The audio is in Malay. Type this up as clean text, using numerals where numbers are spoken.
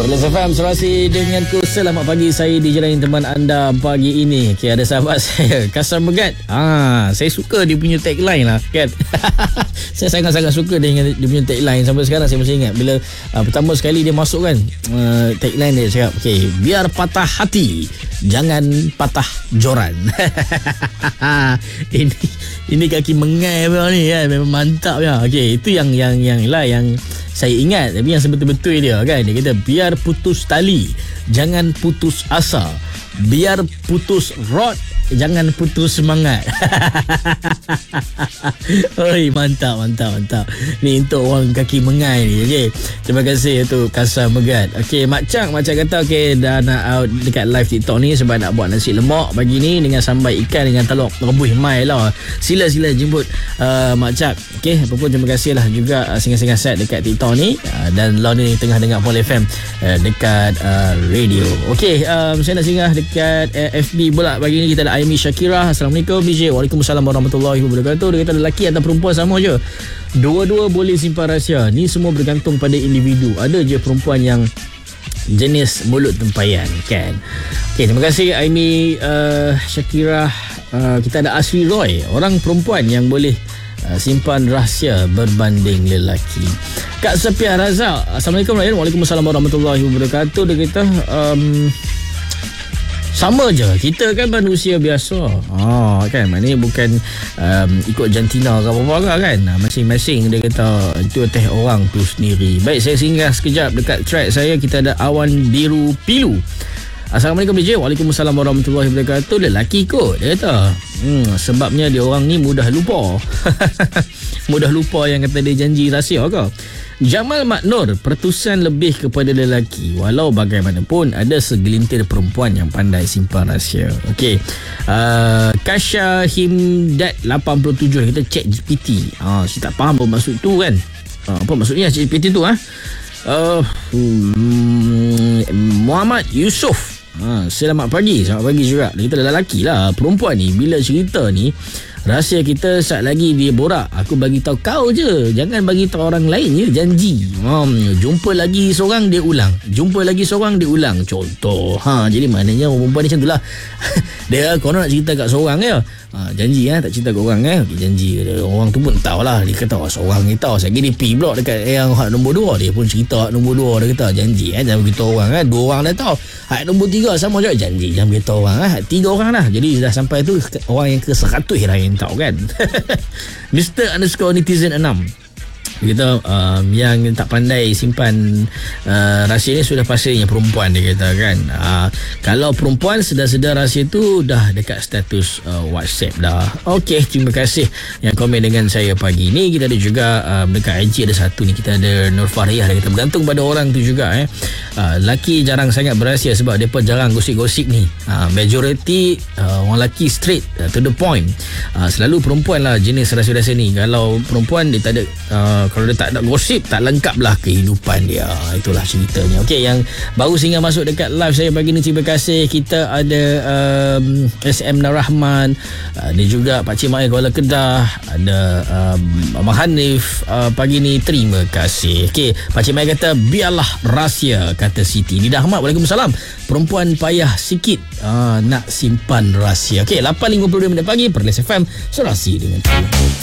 Perlis FM, serasi denganku. Selamat pagi, saya DJ Lain teman anda pagi ini. Okay, ada sahabat saya, Kasar Megat. Saya suka dia punya tagline lah kan. Saya sangat-sangat suka dengan dia punya tagline. Sampai sekarang saya masih ingat bila pertama sekali dia masuk kan, tagline dia cakap, okay, biar patah hati, jangan patah joran. Ini kaki mengai ni kan, memang mantap ya. Okay, itu yang saya ingat. Tapi yang sebetul-betul dia kan, dia kata biar putus tali, jangan putus asa. Biar putus rod, jangan putus semangat. Oi, mantap. Ni untuk orang kaki mengai ni. Okey, terima kasih tu Kasar Megat. Okey, Mak Cak kata okey dah nak out dekat live TikTok ni sebab nak buat nasi lemak pagi ni dengan sambal ikan dengan telur rebus mai lah. Sila jemput Mak Cak. Okey, apa pun terima kasih lah juga singgah-singgah set dekat TikTok ni, dan lo ni tengah dengar Pol FM dekat radio. Okey, saya nak singgah dekat FB pula. Pagi ni kita ada Aimi Syakira. Assalamualaikum DJ. Waalaikumsalam warahmatullahi wabarakatuh. Dia kata lelaki atau perempuan sama je, dua-dua boleh simpan rahsia. Ni semua bergantung pada individu. Ada je perempuan yang jenis mulut tempayan kan. Okay, terima kasih Aimi Syakira. Kita ada Asri Roy, orang perempuan yang boleh simpan rahsia berbanding lelaki. Kak Sepiah Razak. Assalamualaikum Ryan. Waalaikumsalam warahmatullahi wabarakatuh. Dia kata sama je, kita kan manusia biasa. Kan, maknanya bukan ikut jantina ke apa-apa kan. Masing-masing dia kata itu teh orang tu sendiri. Baik, saya singgah sekejap dekat track saya. Kita ada Awan Biru Pilu. Assalamualaikum DJ. Waalaikumsalam warahmatullahi wabarakatuh. Lelaki kot dia kata. Sebabnya dia orang ni mudah lupa. Mudah lupa yang kata dia janji rahsia ke. Jamal Maknur, pertusan lebih kepada lelaki. Walau bagaimanapun ada segelintir perempuan yang pandai simpan rahsia. Okey. Kasha Himdat 87 kita cek GPT. Saya tak faham apa maksud tu kan. Apa maksudnya cek GPT tu Muhammad Yusof. Selamat pagi juga. Kita lelaki lah. Perempuan ni bila cerita ni rahsia kita, saat lagi dia borak, aku bagi tahu kau je, jangan bagi tahu orang lain ya, janji. Jumpa lagi seorang dia ulang, contoh. Jadi maknanya orang perempuan ni macam itulah. Dia kau nak cerita kat seorang ya, janji tak cerita kat orang okay, janji. Orang tu pun tahulah, dia kata seorang ni tahu, saya dia pi blok dekat yang hak nombor 2, dia pun cerita hak nombor 2, dia kata janji jangan beritahu orang kan. 2 orang dah tahu, hak nombor 3 sama juga, janji jangan beritahu orang 3 orang dah. Jadi dah sampai tu orang yang ke 100 dah yang tahu kan. Mr_netizen 6 kita yang tak pandai simpan rahsia ni sudah pastinya perempuan, dia kata kan. Kalau perempuan sedar-sedar rahsia tu dah dekat status WhatsApp dah. Okey, terima kasih yang komen dengan saya pagi ni. Kita ada juga dekat IG ada satu ni, kita ada Nur Fariyah, dia kata bergantung pada orang tu juga lelaki jarang sangat berahsia sebab mereka jarang gosip-gosip ni. Majority orang lelaki straight to the point. Selalu perempuan lah jenis rahsia-rahsia ni. Kalau perempuan dia tak ada kalau dia tak ada gosip, tak lengkap lah kehidupan dia. Itulah ceritanya. Okey, yang baru singgah masuk dekat live saya pagi ni, terima kasih. Kita ada SM Narahman, ada juga Pakcik Mai Kuala Kedah, ada Abang Hanif pagi ni, terima kasih. Okey, Pakcik Mai kata biarlah rahsia, kata Siti. Lidah Ahmad, Waalaikumsalam, perempuan payah sikit nak simpan rahsia. Okey, 8.52 minit pagi, Perlis FM, serasi dengan